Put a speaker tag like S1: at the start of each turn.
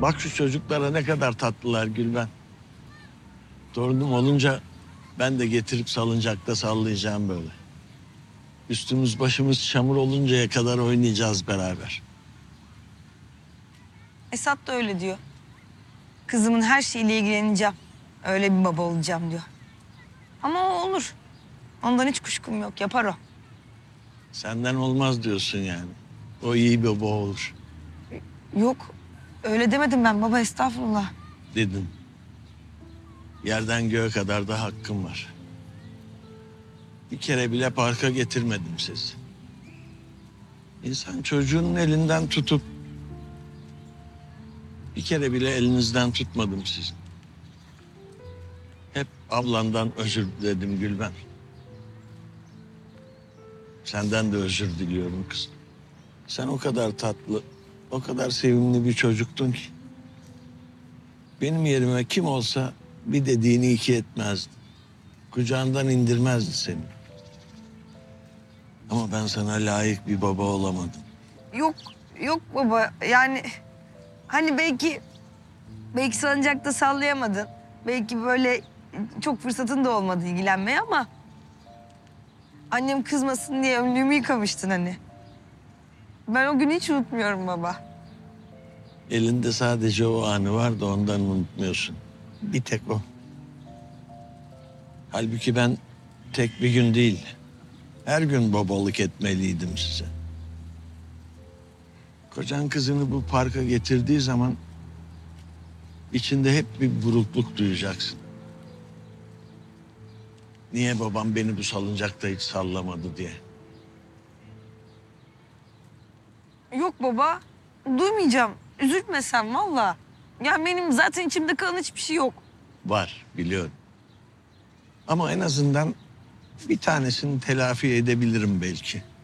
S1: Bak şu çocuklara ne kadar tatlılar Gülben. Torunum olunca ben de getirip salıncakta sallayacağım böyle. Üstümüz başımız çamur oluncaya kadar oynayacağız beraber.
S2: Esat da öyle diyor. Kızımın her şeyiyle ilgileneceğim. Öyle bir baba olacağım diyor. Ama o olur. Ondan hiç kuşkum yok. Yapar o.
S1: Senden olmaz diyorsun yani. O iyi bir baba olur
S2: Yok. Öyle demedim ben baba, estağfurullah.
S1: dedin. Yerden göğe kadar da hakkım var. Bir kere bile parka getirmedim sizi. İnsan çocuğunun elinden tutup bir kere bile elinizden tutmadım sizin. Hep ablandan özür diledim Gülben. Senden de özür diliyorum kızım. Sen o kadar tatlı, o kadar sevimli bir çocuktun ki. Benim yerime kim olsa bir dediğini iki etmezdi. Kucağından indirmezdi seni. Ama ben sana layık bir baba olamadım.
S2: Yok. Yok baba. Yani hani belki salıncakta sallayamadın. Belki böyle çok fırsatın da olmadı ilgilenmeye ama annem kızmasın diye önlüğümü yıkamıştın hani. Ben o günü hiç unutmuyorum baba.
S1: Elinde sadece o anı var da ondan unutmuyorsun. Bir tek o. Halbuki ben tek bir gün değil, her gün babalık etmeliydim size. Kocan kızını bu parka getirdiği zaman içinde hep bir burukluk duyacaksın. Niye babam beni bu salıncakta hiç sallamadı diye.
S2: Yok baba. Duymayacağım. Üzülme sen valla. Ya benim zaten içimde kalan hiçbir şey yok.
S1: Var, biliyorum. Ama en azından bir tanesini telafi edebilirim belki.